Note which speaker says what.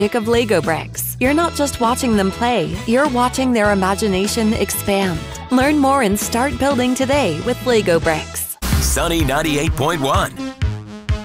Speaker 1: of Lego bricks. You're not just watching them play, you're watching their imagination expand. Learn more and start building today with Lego bricks.
Speaker 2: Sunny 98.1.